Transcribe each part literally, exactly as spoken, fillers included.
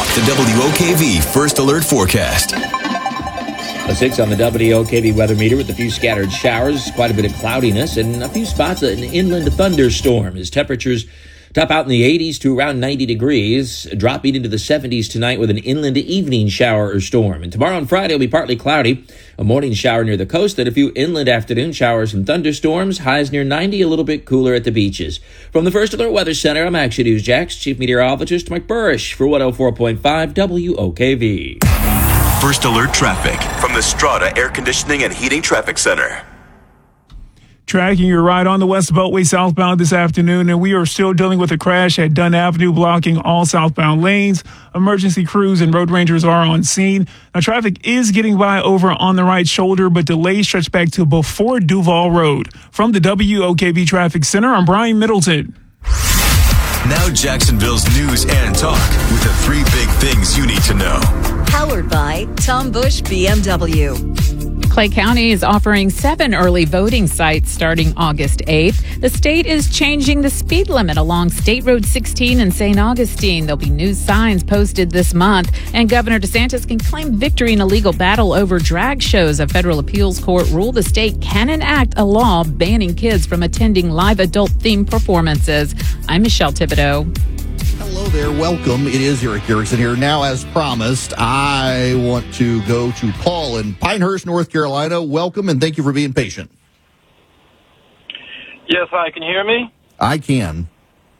The W O K V First Alert Forecast. A six on the W O K V weather meter with a few scattered showers, quite a bit of cloudiness, and a few spots an inland thunderstorm as temperatures top out in the eighties to around ninety degrees, dropping into the seventies tonight with an inland evening shower or storm. And tomorrow and Friday will be partly cloudy, a morning shower near the coast, and a few inland afternoon showers and thunderstorms, highs near ninety, a little bit cooler at the beaches. From the First Alert Weather Center, I'm Action News Jax Chief Meteorologist Mike Burrish for one oh four point five W O K V. First Alert Traffic from the Strata Air Conditioning and Heating Traffic Center. Tracking your ride on the West Beltway southbound this afternoon, and we are still dealing with a crash at Dunn Avenue, blocking all southbound lanes. Emergency crews and road rangers are on scene. Now, traffic is getting by over on the right shoulder, but delays stretch back to before Duval Road. From the W O K V Traffic Center, I'm Brian Middleton. Now Jacksonville's news and talk with the three big things you need to know. Powered by Tom Bush B M W. Clay County is offering seven early voting sites starting August eighth. The state is changing the speed limit along State Road sixteen in Saint Augustine. There'll be new signs posted this month, and Governor DeSantis can claim victory in a legal battle over drag shows. A federal appeals court ruled the state can enact a law banning kids from attending live adult-themed performances. I'm Michelle Thibodeau. Hello there. Welcome. It is Eric Erickson here. Now, as promised, I want to go to Paul in Pinehurst, North Carolina. Welcome, and thank you for being patient. Yes, hi. Can you hear me? I can.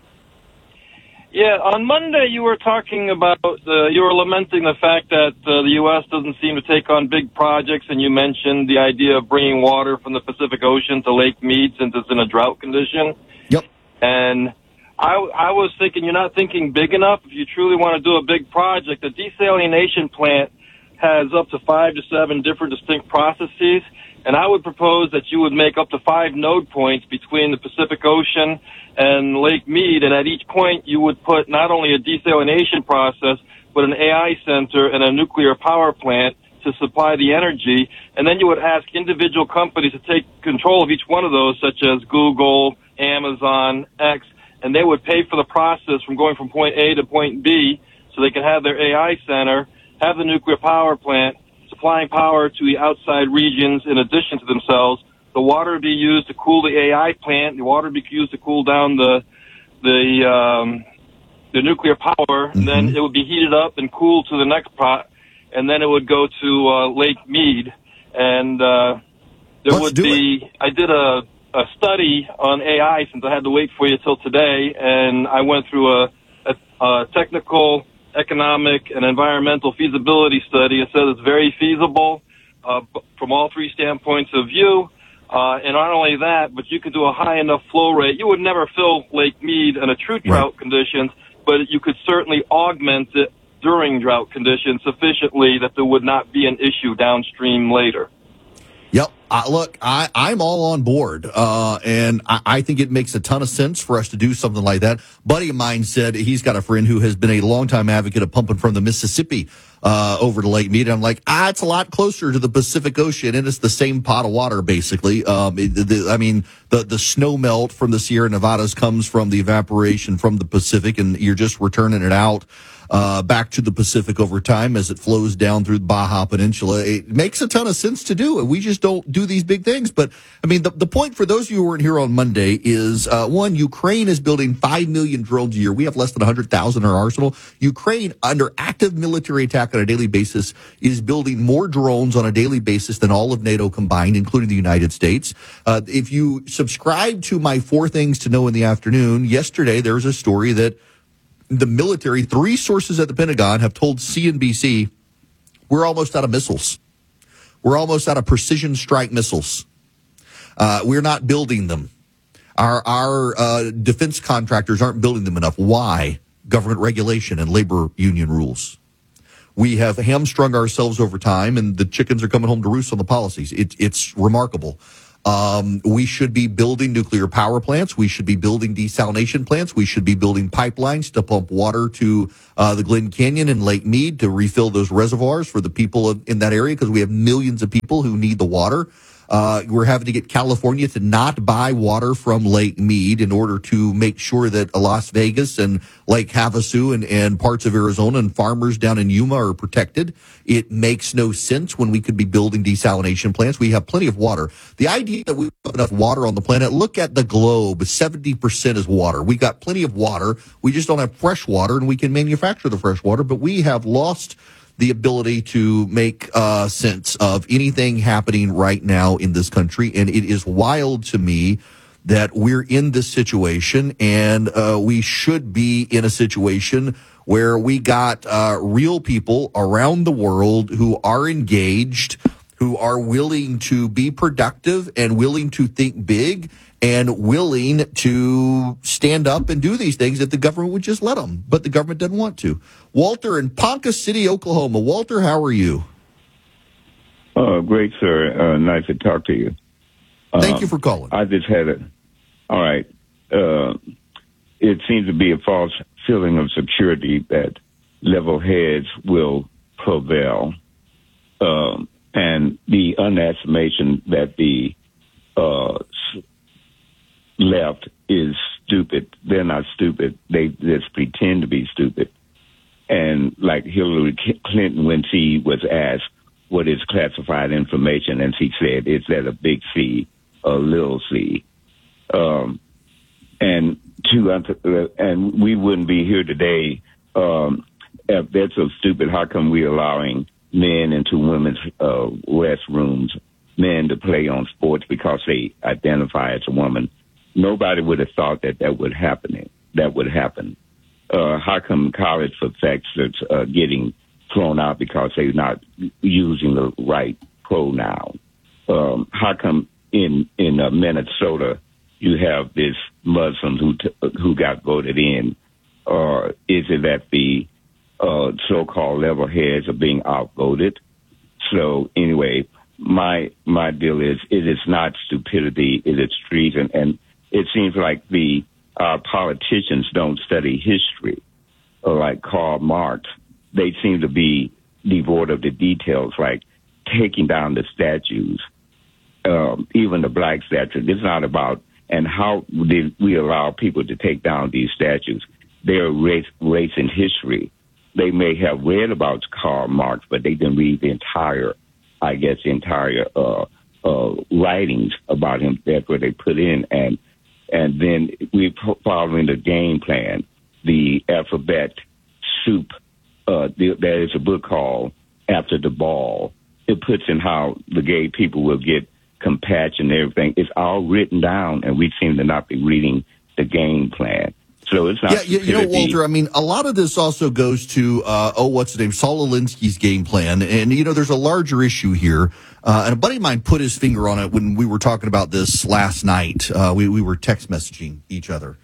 Yeah, on Monday you were talking about, uh, you were lamenting the fact that uh, the U S doesn't seem to take on big projects, and you mentioned the idea of bringing water from the Pacific Ocean to Lake Mead since it's in a drought condition. Yep. And I, I was thinking you're not thinking big enough. If you truly want to do a big project, the desalination plant has up to five to seven different distinct processes, and I would propose that you would make up to five node points between the Pacific Ocean and Lake Mead, and at each point you would put not only a desalination process, but an A I center and a nuclear power plant to supply the energy, and then you would ask individual companies to take control of each one of those, such as Google, Amazon, X, and they would pay for the process from going from point A to point B so they can have their A I center, have the nuclear power plant, supplying power to the outside regions in addition to themselves. The water would be used to cool the A I plant. The water would be used to cool down the the um, the nuclear power. Mm-hmm. And then it would be heated up and cooled to the next pot, and then it would go to uh, Lake Mead. And uh, there Let's would do be, it. I did a a study on A I since I had to wait for you till today, and I went through a, a, a technical, economic, and environmental feasibility study. It says it's very feasible uh, from all three standpoints of view. Uh, and not only that, but you could do a high enough flow rate. You would never fill Lake Mead in a true drought right. conditions, but you could certainly augment it during drought conditions sufficiently that there would not be an issue downstream later. Yep. Uh, look, I, I'm all on board, uh, and I, I think it makes a ton of sense for us to do something like that. Buddy of mine said he's got a friend who has been a longtime advocate of pumping from the Mississippi uh, over to Lake Mead. And I'm like, ah, it's a lot closer to the Pacific Ocean, and it's the same pot of water, basically. Um, it, the, I mean, the, the snow melt from the Sierra Nevadas comes from the evaporation from the Pacific, and you're just returning it out Uh, back to the Pacific over time as it flows down through the Baja Peninsula. It makes a ton of sense to do it. We just don't do these big things. But, I mean, the, the point for those of you who weren't here on Monday is, uh, one, Ukraine is building five million drones a year. We have less than one hundred thousand in our arsenal. Ukraine, under active military attack on a daily basis, is building more drones on a daily basis than all of NATO combined, including the United States. Uh, if you subscribe to my four things to know in the afternoon, yesterday there was a story that the military, three sources at the Pentagon have told C N B C, we're almost out of missiles. We're almost out of precision strike missiles. Uh, we're not building them. Our, our uh, defense contractors aren't building them enough. Why? Government regulation and labor union rules. We have hamstrung ourselves over time, and the chickens are coming home to roost on the policies. It, it's remarkable. Um, we should be building nuclear power plants. We should be building desalination plants. We should be building pipelines to pump water to uh, the Glen Canyon and Lake Mead to refill those reservoirs for the people in that area, because we have millions of people who need the water. Uh, we're having to get California to not buy water from Lake Mead in order to make sure that Las Vegas and Lake Havasu and, and parts of Arizona and farmers down in Yuma are protected. It makes no sense when we could be building desalination plants. We have plenty of water. The idea that we have enough water on the planet, look at the globe, seventy percent is water. We got plenty of water. We just don't have fresh water, and we can manufacture the fresh water, but we have lost the ability to make uh, sense of anything happening right now in this country. And it is wild to me that we're in this situation, and uh, we should be in a situation where we got uh, real people around the world who are engaged, who are willing to be productive and willing to think big and willing to stand up and do these things if the government would just let them. But the government doesn't want to. Walter in Ponca City, Oklahoma. Walter, how are you? Oh, great, sir. Uh, nice to talk to you. Thank um, you for calling. I just had a, all right. Uh, it seems to be a false feeling of security that level heads will prevail. Um, and the underestimation that the uh, left is stupid. They're not stupid. They just pretend to be stupid. And like Hillary Clinton, when she was asked what is classified information, and she said, is that a big C or a little c? Um, and to, and we wouldn't be here today um, if they're so stupid. How come we're allowing men into women's uh, restrooms, men to play on sports because they identify as a woman? Nobody would have thought that that would happen. That would happen. Uh, how come college professors are getting thrown out because they're not using the right pronoun? Um, how come in in uh, Minnesota you have this Muslim who t- who got voted in? Or is it that the uh, so-called level heads are being outvoted? So anyway, my my deal is it is not stupidity, it is treason. And it seems like the uh, politicians don't study history, or like Karl Marx. They seem to be devoid of the details, like taking down the statues, um, even the black statue. It's not about, and how did we allow people to take down these statues? They're race, race and history. They may have read about Karl Marx, but they didn't read the entire, I guess, the entire uh, uh, writings about him. That's what they put in. And And then we're following the game plan, the alphabet soup. Uh, there is a book called After the Ball. It puts in how the gay people will get compassion and everything. It's all written down, and we seem to not be reading the game plan. So it's not. Yeah, you, you know, Walter, I mean, a lot of this also goes to, uh, oh, what's his name, Saul Alinsky's game plan. And, you know, there's a larger issue here. Uh, and a buddy of mine put his finger on it when we were talking about this last night. Uh, we, we were text messaging each other.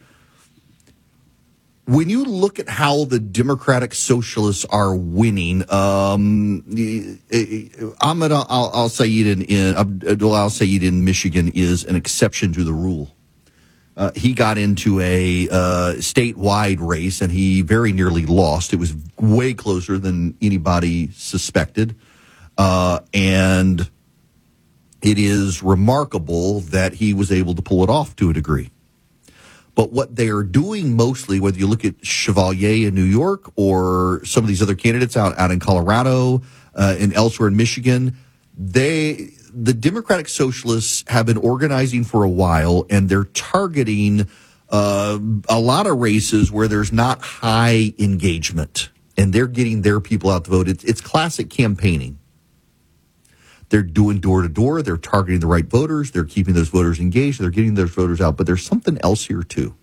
When you look at how the Democratic Socialists are winning, um, Ahmed Al, Al Sayed in, in Abdul Al Sayed in Michigan is an exception to the rule. Uh, he got into a uh, statewide race, and he very nearly lost. It was way closer than anybody suspected. Uh, and it is remarkable that he was able to pull it off to a degree. But what they are doing mostly, whether you look at Chevalier in New York or some of these other candidates out, out in Colorado uh, and elsewhere in Michigan, they... the Democratic Socialists have been organizing for a while, and they're targeting uh, a lot of races where there's not high engagement, and they're getting their people out to vote. It's, it's classic campaigning. They're doing door-to-door. They're targeting the right voters. They're keeping those voters engaged. They're getting those voters out. But there's something else here, too.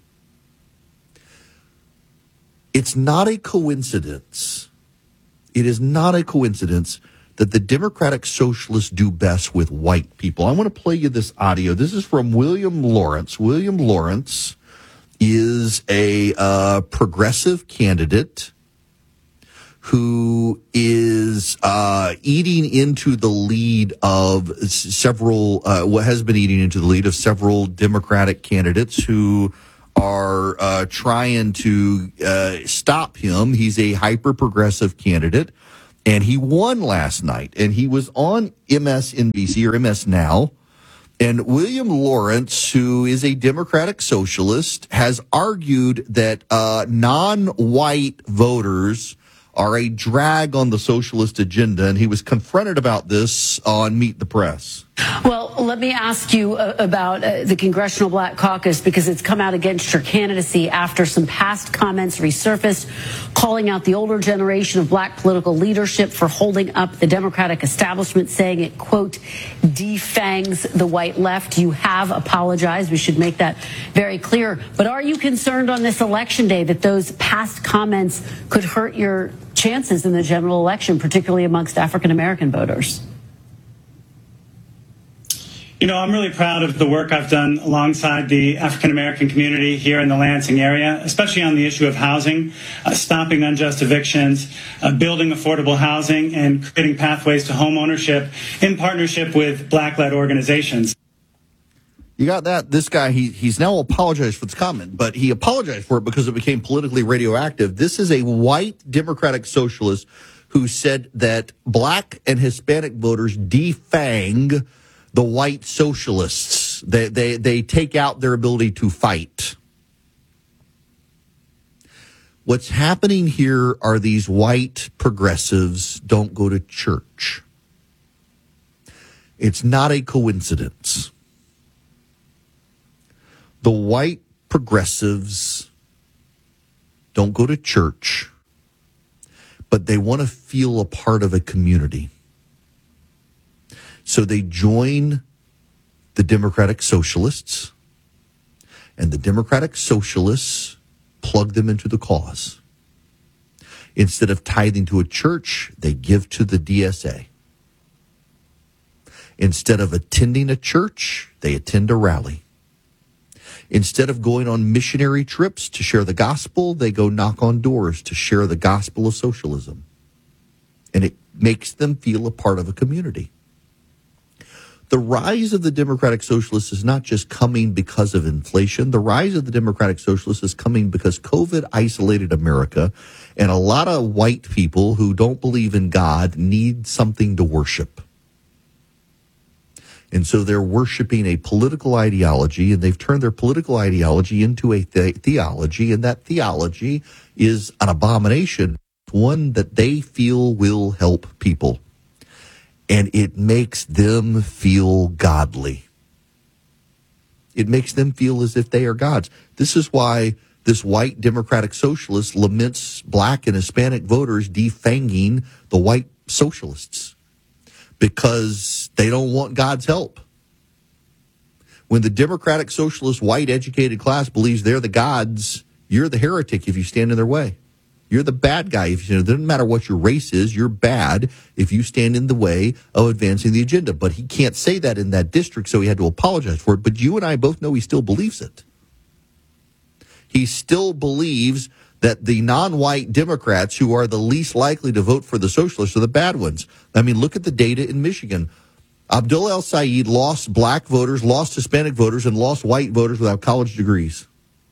It's not a coincidence. It is not a coincidence that the Democratic Socialists do best with white people. I want to play you this audio. This is from William Lawrence. William Lawrence is a uh, progressive candidate who is uh, eating into the lead of several, uh, what has been eating into the lead of several Democratic candidates who are uh, trying to uh, stop him. He's a hyper-progressive candidate. And he won last night, and he was on M S N B C or M S Now And William Lawrence, who is a Democratic socialist, has argued that uh, non-white voters are a drag on the socialist agenda, and he was confronted about this on Meet the Press. Well, let me ask you uh, about uh, the Congressional Black Caucus, because it's come out against your candidacy after some past comments resurfaced, calling out the older generation of black political leadership for holding up the Democratic establishment, saying it, quote, defangs the white left. You have apologized. We should make that very clear. But are you concerned on this election day that those past comments could hurt your chances in the general election, particularly amongst African American voters? You know, I'm really proud of the work I've done alongside the African-American community here in the Lansing area, especially on the issue of housing, uh, stopping unjust evictions, uh, building affordable housing, and creating pathways to home ownership in partnership with Black-led organizations. You got that? This guy, he he's now apologized for this comment, but he apologized for it because it became politically radioactive. This is a white Democratic socialist who said that black and Hispanic voters defang the white socialists. They, they, they take out their ability to fight. What's happening here are these white progressives don't go to church. It's not a coincidence. The white progressives don't go to church, but they want to feel a part of a community. So they join the Democratic Socialists, and the Democratic Socialists plug them into the cause. Instead of tithing to a church, they give to the D S A. Instead of attending a church, they attend a rally. Instead of going on missionary trips to share the gospel, they go knock on doors to share the gospel of socialism. And it makes them feel a part of a community. The rise of the Democratic Socialists is not just coming because of inflation. The rise of the Democratic Socialists is coming because COVID isolated America, and a lot of white people who don't believe in God need something to worship. And so they're worshiping a political ideology, and they've turned their political ideology into a the- theology, and that theology is an abomination, one that they feel will help people. And it makes them feel godly. It makes them feel as if they are gods. This is why this white Democratic socialist laments black and Hispanic voters defanging the white socialists, because they don't want God's help. When the Democratic socialist white educated class believes they're the gods, you're the heretic if you stand in their way. You're the bad guy. If you, it doesn't matter what your race is, you're bad if you stand in the way of advancing the agenda. But he can't say that in that district, so he had to apologize for it. But you and I both know he still believes it. He still believes that the non-white Democrats, who are the least likely to vote for the socialists, are the bad ones. I mean, look at the data in Michigan. Abdullah El-Sayed lost black voters, lost Hispanic voters, and lost white voters without college degrees.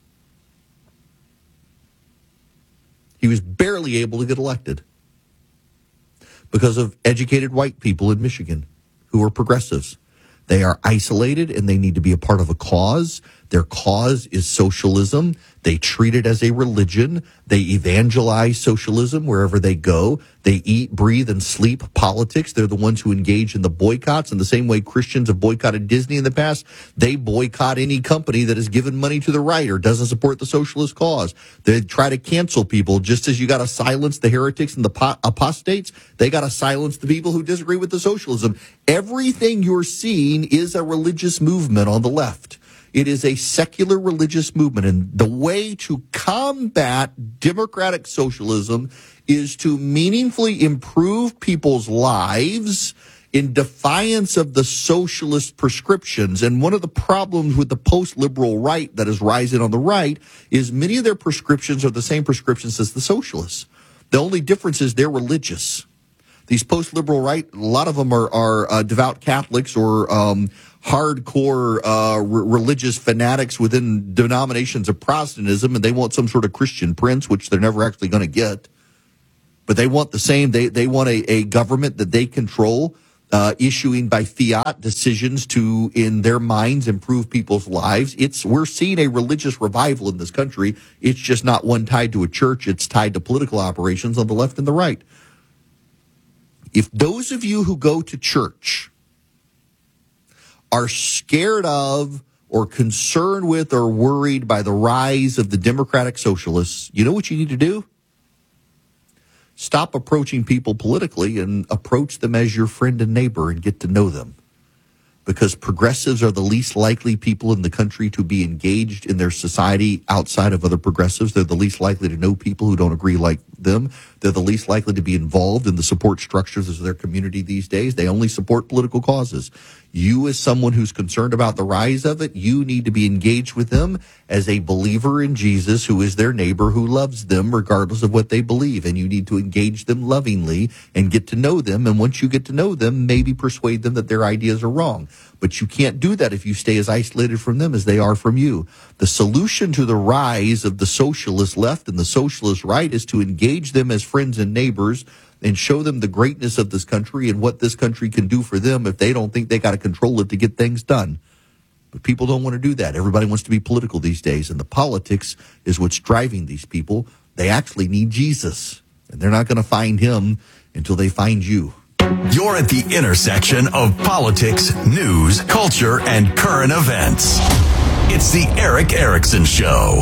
He was barely able to get elected because of educated white people in Michigan who are progressives. They are isolated and they need to be a part of a cause. Their cause is socialism. They treat it as a religion. They evangelize socialism wherever they go. They eat, breathe, and sleep politics. They're the ones who engage in the boycotts. In the same way Christians have boycotted Disney in the past, they boycott any company that has given money to the right or doesn't support the socialist cause. They try to cancel people. Just as you got to silence the heretics and the apostates, they got to silence the people who disagree with the socialism. Everything you're seeing is a religious movement on the left. It is a secular religious movement, and the way to combat democratic socialism is to meaningfully improve people's lives in defiance of the socialist prescriptions. And one of the problems with the post-liberal right that is rising on the right is many of their prescriptions are the same prescriptions as the socialists. The only difference is they're religious. These post-liberal right, a lot of them are, are uh, devout Catholics or um, hardcore uh, r- religious fanatics within denominations of Protestantism, and they want some sort of Christian prince, which they're never actually going to get. But they want the same. They they want a, a government that they control uh, issuing by fiat decisions to, in their minds, improve people's lives. It's we're seeing a religious revival in this country. It's just not one tied to a church. It's tied to political operations on the left and the right. If those of you who go to church are scared of or concerned with or worried by the rise of the democratic socialists, you know what you need to do? Stop approaching people politically and approach them as your friend and neighbor and get to know them. Because progressives are the least likely people in the country to be engaged in their society outside of other progressives. They're the least likely to know people who don't agree like them. They're the least likely to be involved in the support structures of their community these days. They only support political causes. You, as someone who's concerned about the rise of it, you need to be engaged with them as a believer in Jesus who is their neighbor, who loves them regardless of what they believe. And you need to engage them lovingly and get to know them. And once you get to know them, maybe persuade them that their ideas are wrong. But you can't do that if you stay as isolated from them as they are from you. The solution to the rise of the socialist left and the socialist right is to engage them as friends and neighbors and show them the greatness of this country and what this country can do for them if they don't think they got to control it to get things done. But people don't want to do that. Everybody wants to be political these days, and the politics is what's driving these people. They actually need Jesus, and they're not going to find him until they find you. You're at the intersection of politics, news, culture, and current events. It's the Erick Erickson Show.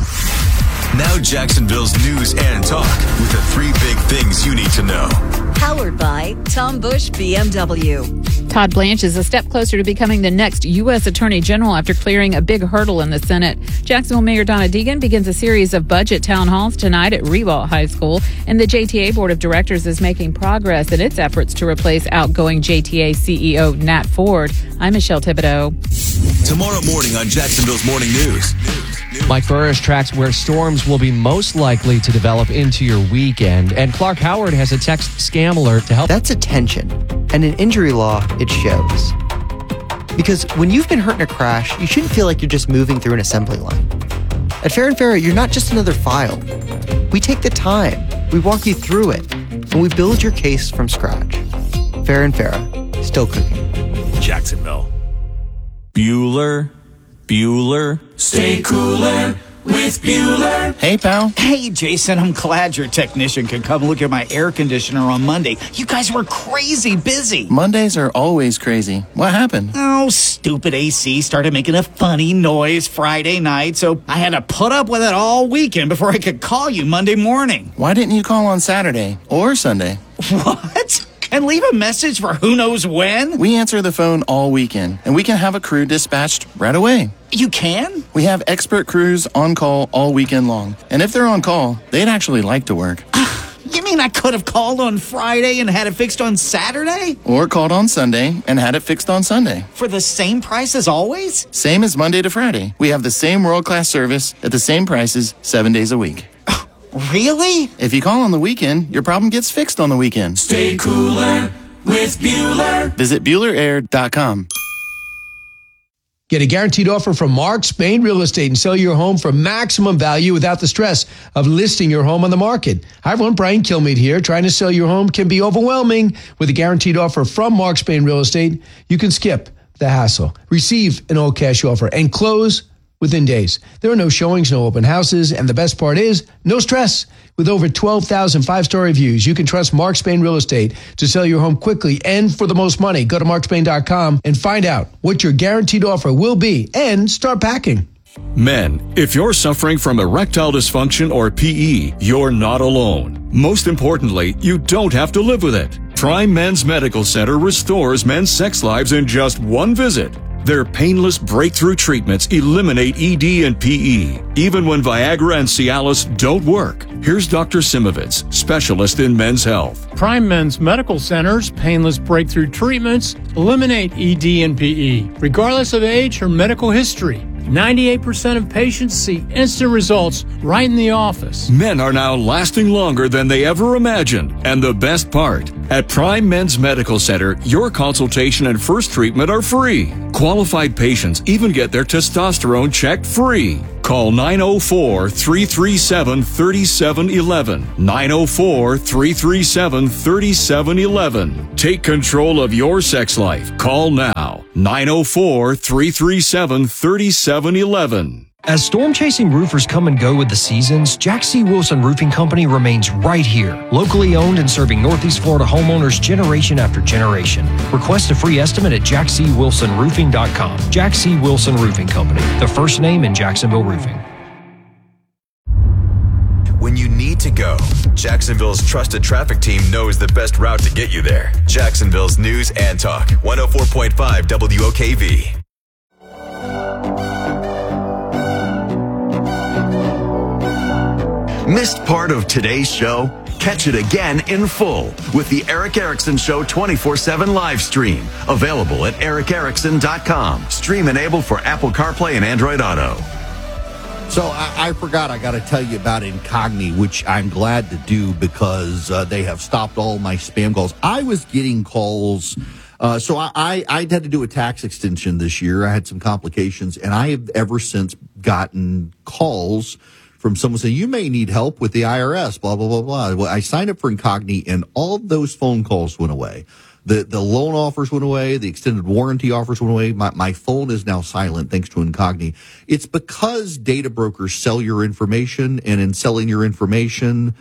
Now Jacksonville's news and talk with the three big things you need to know. Powered by Tom Bush B M W. Todd Blanche is a step closer to becoming the next U S Attorney General after clearing a big hurdle in the Senate. Jacksonville Mayor Donna Deegan begins a series of budget town halls tonight at Ribault High School, and the J T A Board of Directors is making progress in its efforts to replace outgoing J T A C E O Nat Ford. I'm Michelle Thibodeau. Tomorrow morning on Jacksonville's Morning News. Mike Burris tracks where storms will be most likely to develop into your weekend. And Clark Howard has a text scam alert to help. That's attention. And in injury law, it shows. Because when you've been hurt in a crash, you shouldn't feel like you're just moving through an assembly line. At Fair and Fair, you're not just another file. We take the time, we walk you through it, and we build your case from scratch. Fair and Fair, still cooking. Jacksonville. Bueller, Bueller, stay cooler with Bueller. Hey, pal. Hey, Jason, I'm glad your technician could come look at my air conditioner on Monday. You guys were crazy busy. Mondays are always crazy. What happened? Oh, stupid A C started making a funny noise Friday night, so I had to put up with it all weekend before I could call you Monday morning. Why didn't you call on Saturday or Sunday? What? And leave a message for who knows when? We answer the phone all weekend, and we can have a crew dispatched right away. You can? We have expert crews on call all weekend long. And if they're on call, they'd actually like to work. You mean I could have called on Friday and had it fixed on Saturday? Or called on Sunday and had it fixed on Sunday. For the same price as always? Same as Monday to Friday. We have the same world-class service at the same prices seven days a week. Really? If you call on the weekend, your problem gets fixed on the weekend. Stay cooler with Bueller. Visit Bueller Air dot com. Get a guaranteed offer from Mark Spain Real Estate and sell your home for maximum value without the stress of listing your home on the market. Hi, everyone. Brian Kilmeade here. Trying to sell your home can be overwhelming. With a guaranteed offer from Mark Spain Real Estate, you can skip the hassle, receive an all-cash offer, and close within days. There are no showings, no open houses, and the best part is, no stress. With over twelve thousand five-star reviews, you can trust Mark Spain Real Estate to sell your home quickly and for the most money. Go to mark spain dot com and find out what your guaranteed offer will be and start packing. Men, if you're suffering from erectile dysfunction or P E, you're not alone. Most importantly, you don't have to live with it. Prime Men's Medical Center restores men's sex lives in just one visit. Their painless breakthrough treatments eliminate E D and P E, even when Viagra and Cialis don't work. Here's Doctor Simovitz, specialist in men's health. Prime Men's Medical Center's painless breakthrough treatments eliminate E D and P E, regardless of age or medical history. ninety-eight percent of patients see instant results right in the office. Men are now lasting longer than they ever imagined. And the best part, at Prime Men's Medical Center, your consultation and first treatment are free. Qualified patients even get their testosterone checked free. Call nine oh four, three three seven, three seven one one. nine oh four, three three seven, three seven one one. Take control of your sex life. Call now. nine oh four, three three seven, three seven one one. As storm-chasing roofers come and go with the seasons, Jack C. Wilson Roofing Company remains right here, locally owned and serving Northeast Florida homeowners generation after generation. Request a free estimate at jack c wilson roofing dot com. Jack C. Wilson Roofing Company, the first name in Jacksonville roofing. When you need to go, Jacksonville's trusted traffic team knows the best route to get you there. Jacksonville's News and Talk, one oh four point five W O K V. Missed part of today's show? Catch it again in full with the Eric Erickson Show twenty-four seven live stream. Available at eric erickson dot com. Stream enabled for Apple CarPlay and Android Auto. So I, I forgot I got to tell you about Incogni, which I'm glad to do because uh, they have stopped all my spam calls. I was getting calls. Uh, so I, I, I had to do a tax extension this year. I had some complications, and I have ever since gotten calls from someone saying, you may need help with the I R S, blah, blah, blah, blah. Well, I signed up for Incogni, and all of those phone calls went away. The the loan offers went away. The extended warranty offers went away. My, my phone is now silent thanks to Incogni. It's because data brokers sell your information, and in selling your information,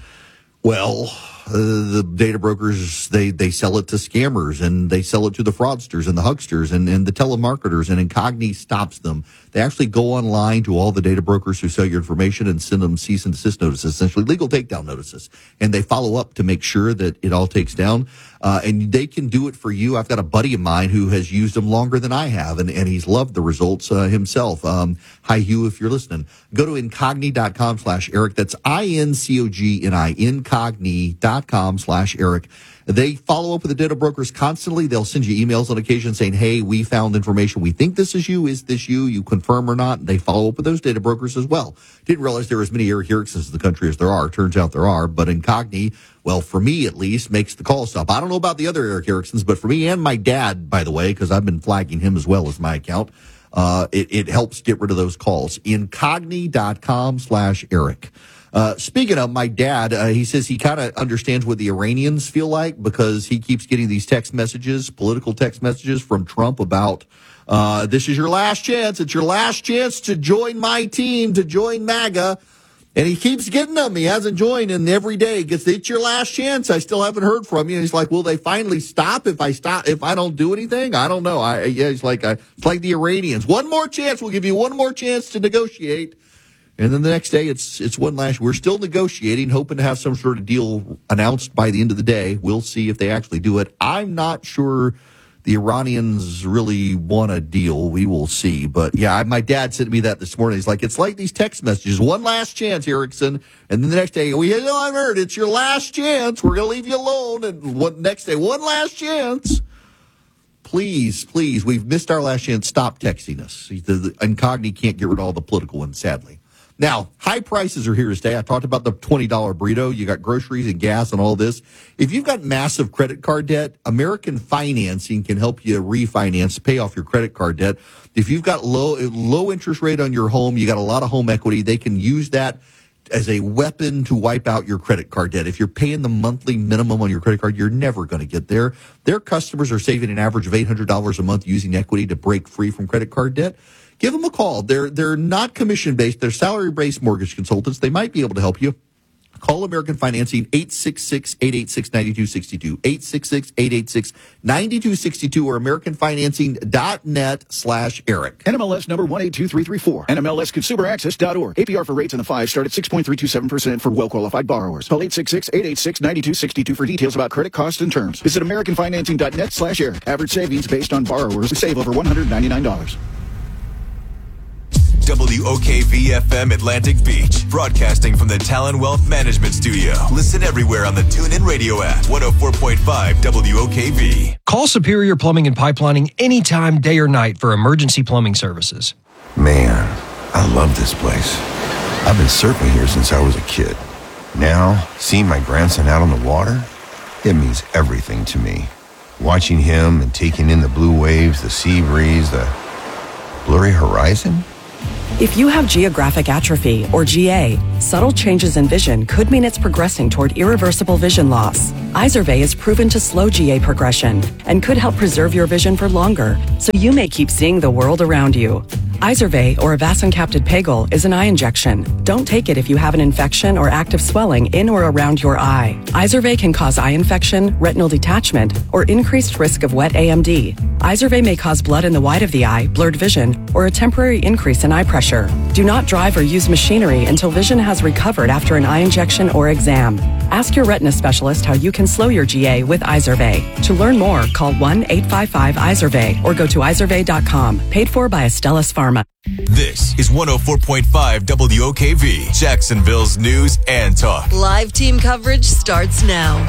well, uh, the data brokers, they, they sell it to scammers, and they sell it to the fraudsters and the hucksters and, and the telemarketers, and Incogni stops them. They actually go online to all the data brokers who sell your information and send them cease and desist notices, essentially legal takedown notices. And they follow up to make sure that it all takes down. Uh, and they can do it for you. I've got a buddy of mine who has used them longer than I have, and, and he's loved the results uh, himself. Um, hi, Hugh, if you're listening. Go to incogni dot com slash Eric. That's I N C O G N I, incogni dot com slash Eric. They follow up with the data brokers constantly. They'll send you emails on occasion saying, hey, we found information. We think this is you. Is this you? You confirm or not? And they follow up with those data brokers as well. Didn't realize there were as many Eric Ericksons in the country as there are. Turns out there are. But Incogni, well, for me at least, makes the call stop. I don't know about the other Eric Ericksons, but for me and my dad, by the way, because I've been flagging him as well as my account, uh, it, it helps get rid of those calls. incogni dot com slash Eric. Uh, speaking of my dad, uh, he says he kind of understands what the Iranians feel like because he keeps getting these text messages, political text messages from Trump about, uh, this is your last chance. It's your last chance to join my team, to join MAGA. And he keeps getting them. He hasn't joined, and every day gets, it's your last chance. I still haven't heard from you. And he's like, will they finally stop if I stop, if I don't do anything? I don't know. I, yeah, he's like, uh, it's like the Iranians. One more chance. We'll give you one more chance to negotiate. And then the next day, it's it's one last. We're still negotiating, hoping to have some sort of deal announced by the end of the day. We'll see if they actually do it. I'm not sure the Iranians really want a deal. We will see. But, yeah, I, my dad sent me that this morning. He's like, it's like these text messages. One last chance, Erickson. And then the next day, we oh, I've heard it's your last chance. We're going to leave you alone. And one, next day, one last chance. Please, please, we've missed our last chance. Stop texting us. The, the Incogni can't get rid of all the political ones, sadly. Now, high prices are here to stay. I talked about the twenty dollar burrito. You got groceries and gas and all this. If you've got massive credit card debt, American Financing can help you refinance, pay off your credit card debt. If you've got low low interest rate on your home, you got a lot of home equity, they can use that as a weapon to wipe out your credit card debt. If you're paying the monthly minimum on your credit card, you're never going to get there. Their customers are saving an average of eight hundred dollars a month using equity to break free from credit card debt. Give them a call. They're they're not commission-based. They're salary-based mortgage consultants. They might be able to help you. Call American Financing, eight six six, eight eight six, nine two six two, eight six six, eight eight six, nine two six two, or american financing dot net slash Eric. N M L S number one eight two three three four. N M L S consumer access dot org. A P R for rates in the five start at six point three two seven percent for well-qualified borrowers. Call eight six six, eight eight six, nine two six two for details about credit costs and terms. Visit american financing dot net slash Eric. Average savings based on borrowers who save over one hundred ninety-nine dollars. W O K V F M Atlantic Beach, broadcasting from the Talon Wealth Management Studio. Listen everywhere on the TuneIn Radio app. one oh four point five W O K V. Call Superior Plumbing and Pipelining anytime, day or night, for emergency plumbing services. Man, I love this place. I've been surfing here since I was a kid. Now, seeing my grandson out on the water, it means everything to me. Watching him and taking in the blue waves, the sea breeze, the blurry horizon. If you have geographic atrophy, or G A, subtle changes in vision could mean it's progressing toward irreversible vision loss. Izervay is proven to slow G A progression and could help preserve your vision for longer, so you may keep seeing the world around you. Izervay, or avacincaptad pegol, is an eye injection. Don't take it if you have an infection or active swelling in or around your eye. Izervay can cause eye infection, retinal detachment, or increased risk of wet A M D. Izervay may cause blood in the white of the eye, blurred vision, or a temporary increase in eye pressure. Do not drive or use machinery until vision has recovered after an eye injection or exam. Ask your retina specialist how you can slow your G A with Izervay. To learn more, call one eight five five Izervay or go to izervay dot com. Paid for by Astellas Pharma. This is one oh four point five W O K V, Jacksonville's news and talk. Live team coverage starts now.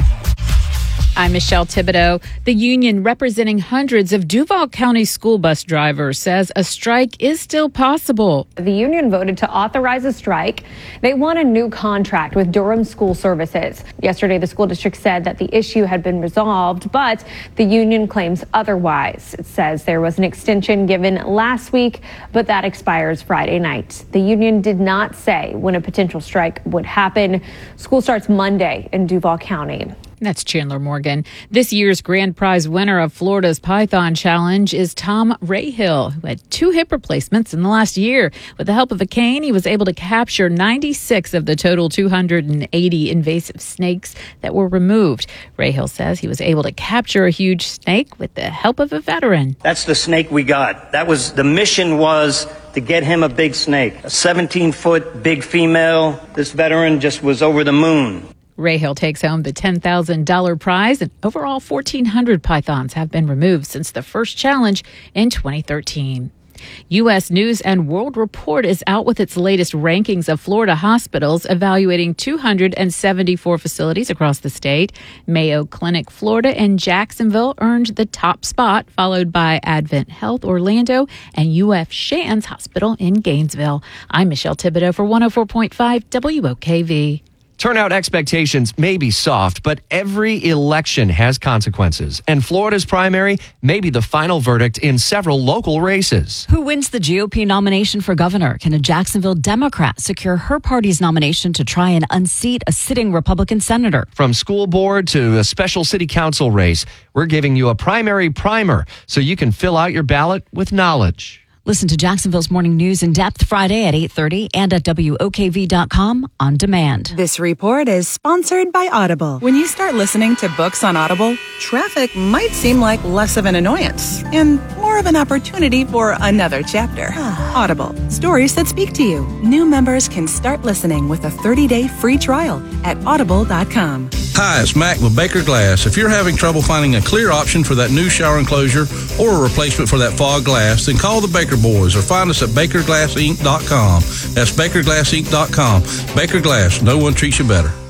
I'm Michelle Thibodeau. The union representing hundreds of Duval County school bus drivers says a strike is still possible. The union voted to authorize a strike. They want a new contract with Durham School Services. Yesterday, the school district said that the issue had been resolved, but the union claims otherwise. It says there was an extension given last week, but that expires Friday night. The union did not say when a potential strike would happen. School starts Monday in Duval County. That's Chandler Morgan. This year's grand prize winner of Florida's Python Challenge is Tom Rahill, who had two hip replacements in the last year. With the help of a cane, he was able to capture ninety-six of the total two hundred eighty invasive snakes that were removed. Rahill says he was able to capture a huge snake with the help of a veteran. That's the snake we got. That was the mission was to get him a big snake, a seventeen-foot big female. This veteran just was over the moon. Rahill takes home the ten thousand dollars prize, and overall fourteen hundred pythons have been removed since the first challenge in twenty thirteen. U S News and World Report is out with its latest rankings of Florida hospitals, evaluating two hundred seventy-four facilities across the state. Mayo Clinic Florida and Jacksonville earned the top spot, followed by Advent Health Orlando and U F Shands Hospital in Gainesville. I'm Michelle Thibodeau for one oh four point five W O K V. Turnout expectations may be soft, but every election has consequences, and Florida's primary may be the final verdict in several local races. Who wins the G O P nomination for governor? Can a Jacksonville Democrat secure her party's nomination to try and unseat a sitting Republican senator? From school board to a special city council race, we're giving you a primary primer so you can fill out your ballot with knowledge. Listen to Jacksonville's Morning News in Depth Friday at eight thirty and at W O K V dot com on demand. This report is sponsored by Audible. When you start listening to books on Audible, traffic might seem like less of an annoyance and more of an opportunity for another chapter. Audible, stories that speak to you. New members can start listening with a thirty-day free trial at audible dot com. Hi, it's Mac with Baker Glass. If you're having trouble finding a clear option for that new shower enclosure or a replacement for that fog glass, then call the Baker Boys or find us at baker glass inc dot com. That's baker glass inc dot com. Baker Glass, no one treats you better.